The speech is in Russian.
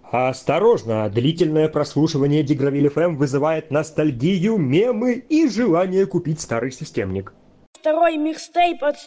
Осторожно, длительное прослушивание Дигравиль ФМ вызывает ностальгию, мемы и желание купить старый системник. Второй микстейп от